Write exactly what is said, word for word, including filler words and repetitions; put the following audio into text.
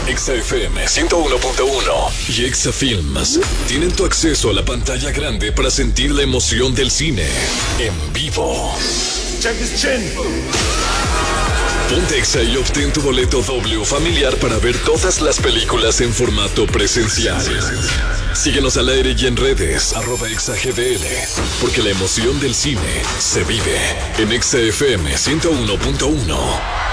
Exa F M ciento uno punto uno y Exa Films tienen tu acceso a la pantalla grande para sentir la emoción del cine en vivo. Check this chin. Ponte Exa y obtén tu boleto doble o familiar para ver todas las películas en formato presencial. Síguenos al aire y en redes, arroba ExaGDL, porque la emoción del cine se vive en Exa F M ciento uno punto uno.